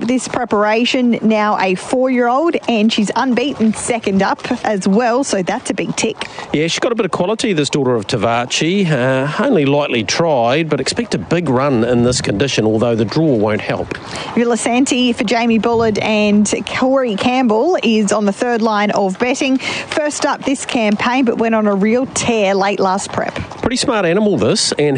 this preparation, now a 4-year-old, and she's unbeaten second up as well, so that's a big tick. Yeah, she's got a bit of quality, this daughter of Tavachi. Only lightly tried, but expect a big run in this condition, although the draw won't help. Villasanti for Jamie Bullard and Corey Campbell is on the third line of betting. First up this campaign, but went on a real tear late last prep. Pretty smart animal, this, and